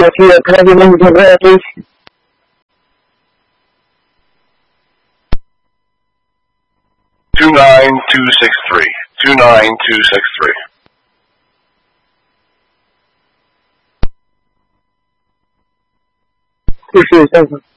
Can I get names on that, please? 29263. 29263. Appreciate it. Thank you.